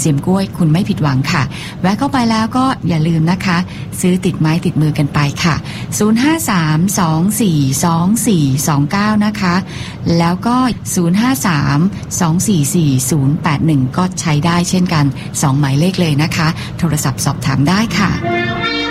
เสียมกล้วยคุณไม่ผิดหวังค่ะแวะเข้าไปแล้วก็อย่าลืมนะคะซื้อติดไม้ติดมือกันไปค่ะ053242429นะคะแล้วก็053244081ก็ใช้ได้เช่นกัน2หมายเลขเลยนะคะโทรศัพท์สอบถามได้ค่ะ